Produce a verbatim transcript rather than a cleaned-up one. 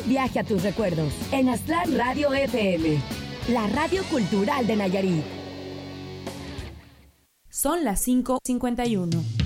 Viaje a tus recuerdos en Aztlán Radio F M, la radio cultural de Nayarit. Son las cinco cincuenta y uno.